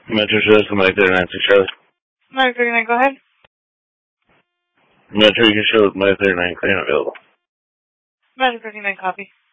Metro shows somebody 39 Charlie. Metro 39, go ahead. Metro, you can show my 39 claim available. Metro 39, copy.